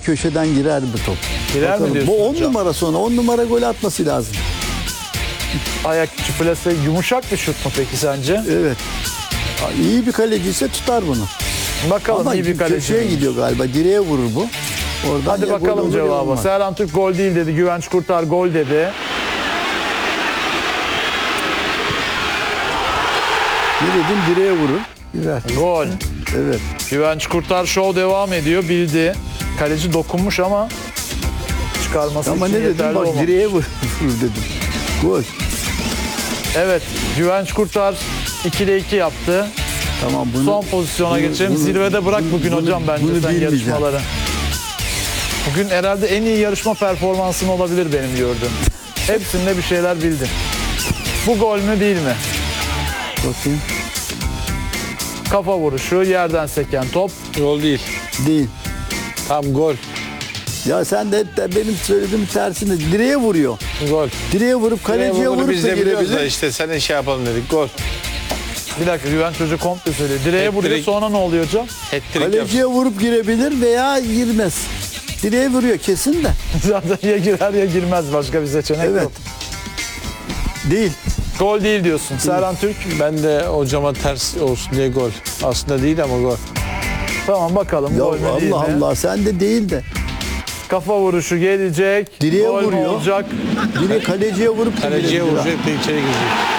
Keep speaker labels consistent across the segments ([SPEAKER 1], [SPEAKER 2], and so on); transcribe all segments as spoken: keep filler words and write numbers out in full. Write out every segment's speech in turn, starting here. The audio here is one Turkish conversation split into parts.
[SPEAKER 1] köşeden girer bu top.
[SPEAKER 2] Girer mi
[SPEAKER 1] Bakalım.
[SPEAKER 2] diyorsun
[SPEAKER 1] Bu on
[SPEAKER 2] hocam?
[SPEAKER 1] numara sonra on numara gol atması lazım.
[SPEAKER 2] Ayak içi plase yumuşak bir şut mu peki sence?
[SPEAKER 1] Evet. İyi bir kaleci ise tutar bunu.
[SPEAKER 2] Bakalım
[SPEAKER 1] Ama
[SPEAKER 2] iyi bir kaleci.
[SPEAKER 1] köşeye
[SPEAKER 2] mi?
[SPEAKER 1] gidiyor galiba. Direğe vurur bu. Oradan
[SPEAKER 2] Hadi
[SPEAKER 1] ya gol
[SPEAKER 2] bakalım
[SPEAKER 1] olur ya
[SPEAKER 2] cevaba.
[SPEAKER 1] olmaz.
[SPEAKER 2] Serhan Türk gol değil dedi. Güvenç Kurtar gol dedi.
[SPEAKER 1] Ne dedim? Direğe vurur. Girer.
[SPEAKER 2] Gol.
[SPEAKER 1] Evet.
[SPEAKER 2] Güvenç Kurtar show devam ediyor. Bildi. Kaleci dokunmuş ama çıkarması
[SPEAKER 1] Ama
[SPEAKER 2] için
[SPEAKER 1] ne dedim?
[SPEAKER 2] yeterli
[SPEAKER 1] Bak
[SPEAKER 2] olmamış.
[SPEAKER 1] direğe vurur dedim. Gol.
[SPEAKER 2] Evet. Güvenç Kurtar ikide iki yaptı.
[SPEAKER 1] Tamam bunu.
[SPEAKER 2] Son pozisyona
[SPEAKER 1] bunu-
[SPEAKER 2] geçelim.
[SPEAKER 1] bunu-
[SPEAKER 2] Zirvede bırak bugün
[SPEAKER 1] bunu-
[SPEAKER 2] hocam bence
[SPEAKER 1] bunu
[SPEAKER 2] sen
[SPEAKER 1] bilmeyeceğim.
[SPEAKER 2] yarışmaları. Bugün herhalde en iyi yarışma performansın olabilir benim gördüğüm. Hepsinde bir şeyler bildin. Bu gol mü değil mi?
[SPEAKER 1] Bakayım.
[SPEAKER 2] Kafa vuruşu, yerden seken top.
[SPEAKER 3] Gol değil.
[SPEAKER 1] Değil.
[SPEAKER 3] Tam gol.
[SPEAKER 1] Ya sen de hep de benim söylediğim tersinde direğe vuruyor.
[SPEAKER 3] Gol.
[SPEAKER 1] Direğe vurup kaleciye
[SPEAKER 3] Bunu
[SPEAKER 1] vurup
[SPEAKER 3] biz
[SPEAKER 1] da
[SPEAKER 3] de biliyoruz da
[SPEAKER 1] girebilir.
[SPEAKER 3] işte senin şey yapalım dedik. Gol.
[SPEAKER 2] Bir dakika Güvenç Hoca komple söylüyor. Direğe
[SPEAKER 3] Hat-trick.
[SPEAKER 2] vuruyor sonra ne oluyor hocam?
[SPEAKER 3] Hat-trick yapsın.
[SPEAKER 1] Kaleciye vurup girebilir veya girmez. Direğe vuruyor kesin de.
[SPEAKER 2] Zaten ya girer ya girmez. Başka bir seçenek
[SPEAKER 1] Evet.
[SPEAKER 2] yok.
[SPEAKER 1] Değil.
[SPEAKER 2] Gol değil diyorsun. Serhan Türk.
[SPEAKER 3] Ben de hocama ters olsun diye gol. Aslında değil ama gol.
[SPEAKER 2] Tamam bakalım
[SPEAKER 1] Ya
[SPEAKER 2] gol mü değil
[SPEAKER 1] Allah
[SPEAKER 2] mi?
[SPEAKER 1] Allah sen de değil de.
[SPEAKER 2] Kafa vuruşu gelecek.
[SPEAKER 1] Direğe
[SPEAKER 2] gol mü
[SPEAKER 1] vuruyor.
[SPEAKER 2] olacak?
[SPEAKER 1] Direğe kaleciye vurup da
[SPEAKER 3] Kaleciye
[SPEAKER 1] girebilir ha.
[SPEAKER 3] vuracak da içeri girecek.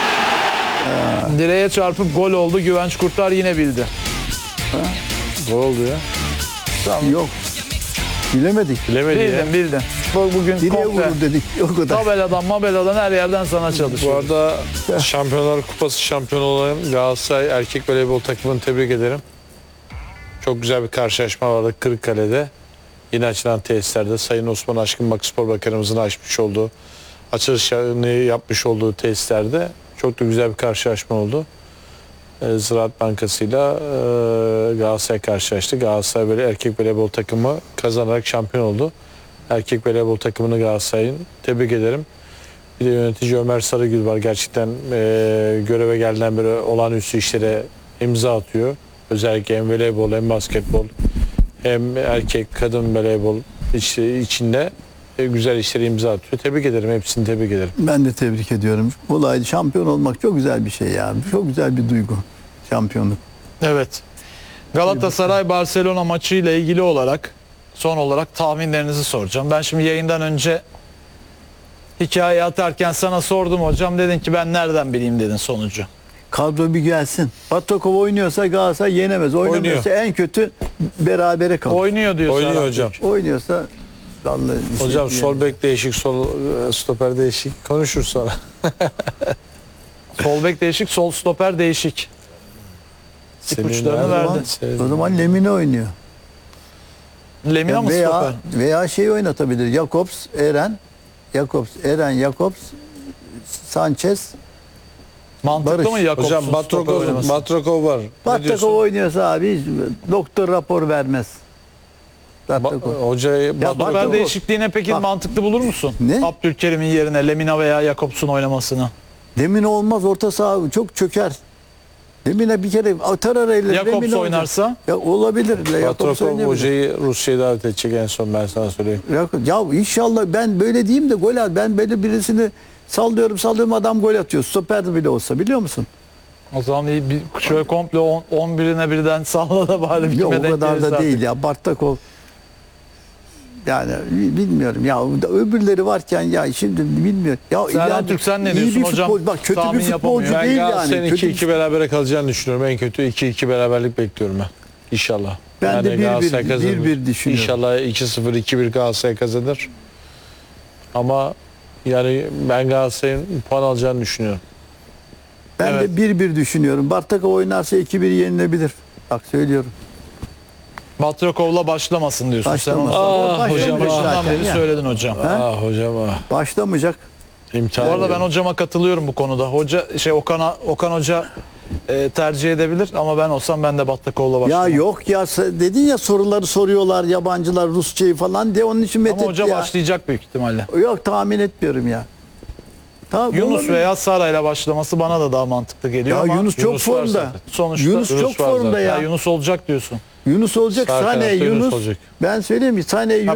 [SPEAKER 2] Direğe çarpıp gol oldu. Güvenç Kurtar yine bildi.
[SPEAKER 3] Gol oldu ya.
[SPEAKER 1] Yok. Bilemedik.
[SPEAKER 3] Bilemedi ya.
[SPEAKER 2] Bildin bildin. Bu- Bugün
[SPEAKER 1] Direğe
[SPEAKER 2] komple
[SPEAKER 1] vurur dedik. O kadar.
[SPEAKER 2] tabeladan mabeladan her yerden sana
[SPEAKER 3] Bu
[SPEAKER 2] çalışıyor.
[SPEAKER 3] arada Şampiyonlar Kupası şampiyonu olan Galatasaray erkek voleybol takımını tebrik ederim. Çok güzel bir karşılaşma vardı Kırıkkale'de. Yeni açılan tesislerde Sayın Osman Aşkın Spor Bakanımızın açmış olduğu, açılışını yapmış olduğu tesislerde çok da güzel bir karşılaşma oldu. Ee, Ziraat Bankası'yla e, Galatasaray karşılaştı. Galatasaray böyle erkek voleybol takımı kazanarak şampiyon oldu. Erkek voleybol takımını Galatasaray'ın tebrik ederim. Bir de yönetici Ömer Sarıgül var. Gerçekten e, göreve geldiğinden beri olağanüstü işlere imza atıyor. Özellikle hem voleybol hem basketbol hem erkek kadın voleybol iç- içinde e, güzel işleri imza atıyor. Tebrik ederim. Hepsini tebrik ederim.
[SPEAKER 1] Ben de tebrik ediyorum. Olay şampiyon olmak çok güzel bir şey ya. Çok güzel bir duygu. Şampiyonluk.
[SPEAKER 2] Evet. Galatasaray Barcelona maçı ile ilgili olarak son olarak tahminlerinizi soracağım. Ben şimdi yayından önce hikaye atarken sana sordum hocam. Dedin ki ben nereden bileyim dedin sonucu.
[SPEAKER 1] Kadro bir gelsin. Batakov oynuyorsa Galatasaray yenemez. Oynamıyorsa en kötü berabere kalır.
[SPEAKER 2] Oynuyor diyor
[SPEAKER 3] Oynuyor
[SPEAKER 2] Serhan
[SPEAKER 3] hocam.
[SPEAKER 2] Türk.
[SPEAKER 1] Oynuyorsa vallahi bir şey
[SPEAKER 3] Hocam
[SPEAKER 1] diyemem.
[SPEAKER 3] sol bek değişik, sol e, stoper değişik. Konuşur sonra.
[SPEAKER 2] Sol bek değişik, sol stoper değişik. İpuçlarını
[SPEAKER 3] her
[SPEAKER 2] verdi.
[SPEAKER 3] zaman senin-
[SPEAKER 1] O zaman Lemine oynuyor.
[SPEAKER 2] Lemina mı
[SPEAKER 1] veya
[SPEAKER 2] stoper?
[SPEAKER 1] veya şey oynatabilir. Jakobs, Eren, Jakobs, Eren, Jakobs, Sanchez,
[SPEAKER 2] Mantıklı
[SPEAKER 1] Barış.
[SPEAKER 2] mı Jakobs'un
[SPEAKER 3] Hocam
[SPEAKER 2] stoper
[SPEAKER 3] Batrokov,
[SPEAKER 2] oynaması?
[SPEAKER 3] Batrokov var. Ne
[SPEAKER 1] Batakov
[SPEAKER 3] diyorsun?
[SPEAKER 1] oynuyorsa abi doktor rapor vermez. Batakov.
[SPEAKER 3] Ba- Hocayı
[SPEAKER 1] Ya
[SPEAKER 3] Batrokov-
[SPEAKER 2] Stoper
[SPEAKER 1] Batrokov.
[SPEAKER 2] değişikliğine peki
[SPEAKER 1] Bak.
[SPEAKER 2] mantıklı bulur musun?
[SPEAKER 1] Ne?
[SPEAKER 2] Abdülkerim'in yerine Lemina veya Jakobs'un oynamasını.
[SPEAKER 1] Lemine olmaz, orta saha çok çöker. Lemine bir kere atar arayla.
[SPEAKER 2] Jakobs
[SPEAKER 1] Lemine
[SPEAKER 2] oynarsa?
[SPEAKER 1] olacak. Ya olabilir. Jakobs
[SPEAKER 3] Batrokov
[SPEAKER 1] oynayabilir.
[SPEAKER 3] hocayı Rusya'ya davet edecek en son, ben sana söyleyeyim.
[SPEAKER 1] Jakobs- Ya inşallah ben böyle diyeyim de gol at. Ben böyle birisini sallıyorum sallıyorum adam gol atıyor. Stoper bile olsa biliyor musun?
[SPEAKER 2] O zaman iyi bir, şöyle komple on- on birine birden salla da bari bir
[SPEAKER 1] Yok o
[SPEAKER 2] kime denk
[SPEAKER 1] kadar
[SPEAKER 2] gelirse
[SPEAKER 1] da
[SPEAKER 2] artık.
[SPEAKER 1] değil ya. Bartakov yani bilmiyorum ya öbürleri varken ya şimdi bilmiyorum. Ya
[SPEAKER 2] Serhan
[SPEAKER 1] ileride
[SPEAKER 2] Türk, sen ne
[SPEAKER 1] iyi
[SPEAKER 2] diyorsun
[SPEAKER 1] bir
[SPEAKER 2] hocam?
[SPEAKER 1] futbol- bak kötü
[SPEAKER 2] Tahmin
[SPEAKER 1] bir futbolcu
[SPEAKER 2] yapamıyor.
[SPEAKER 3] Ben
[SPEAKER 1] değil yani.
[SPEAKER 3] Galatasaray'ın
[SPEAKER 1] Kötü
[SPEAKER 3] iki iki
[SPEAKER 1] bir-
[SPEAKER 3] berabere kalacağını düşünüyorum. En kötü iki iki beraberlik bekliyorum ben. İnşallah.
[SPEAKER 1] Ben de bir bir-
[SPEAKER 3] Galatasaray kazanır.
[SPEAKER 1] bir bir düşünüyorum.
[SPEAKER 3] İnşallah iki sıfır iki bir Galatasaray kazanır. Ama yani ben Galatasaray'ın puan alacağını düşünüyorum.
[SPEAKER 1] Ben
[SPEAKER 2] Evet.
[SPEAKER 1] de bir bir düşünüyorum. Bartakov oynarsa iki bir yenilebilir. Bak söylüyorum.
[SPEAKER 2] Batrakov'la başlamasın diyorsun.
[SPEAKER 1] Başlamasın.
[SPEAKER 2] Sen onu
[SPEAKER 3] Aa,
[SPEAKER 1] Başlamış
[SPEAKER 3] hocam,
[SPEAKER 2] başından
[SPEAKER 1] zaten
[SPEAKER 2] beri
[SPEAKER 1] ya.
[SPEAKER 2] söyledin hocam.
[SPEAKER 1] Ha?
[SPEAKER 3] Ah hocam ah.
[SPEAKER 1] Başlamayacak.
[SPEAKER 3] İmtihan
[SPEAKER 2] Bu arada ben
[SPEAKER 3] ediyorum.
[SPEAKER 2] hocama katılıyorum bu konuda. Hoca şey Okan Okan Hoca e, tercih edebilir ama ben olsam ben de Batrakov'la
[SPEAKER 1] Ya
[SPEAKER 2] başlamam.
[SPEAKER 1] yok ya sen- dedin ya soruları soruyorlar yabancılar Rusçayı falan diye onun için
[SPEAKER 2] Ama
[SPEAKER 1] methetti
[SPEAKER 2] hoca
[SPEAKER 1] ya.
[SPEAKER 2] başlayacak büyük ihtimalle.
[SPEAKER 1] Yok tahmin etmiyorum ya. Tamam,
[SPEAKER 2] Yunus
[SPEAKER 1] olabilir.
[SPEAKER 2] veya Sara'yla başlaması bana da daha mantıklı geliyor
[SPEAKER 1] Ya
[SPEAKER 2] ama
[SPEAKER 1] Yunus çok
[SPEAKER 3] Yunus var
[SPEAKER 1] formda.
[SPEAKER 3] zaten.
[SPEAKER 2] sonuçta
[SPEAKER 1] Yunus çok
[SPEAKER 3] Yunus var
[SPEAKER 1] formda
[SPEAKER 3] zaten.
[SPEAKER 1] ya.
[SPEAKER 2] ya Yunus olacak diyorsun.
[SPEAKER 1] Yunus olacak,
[SPEAKER 3] Sağ
[SPEAKER 1] Sane,
[SPEAKER 3] kanatta Yunus
[SPEAKER 1] Yunus.
[SPEAKER 3] olacak.
[SPEAKER 1] Ben söyleyeyim mi? Sane, Yunus.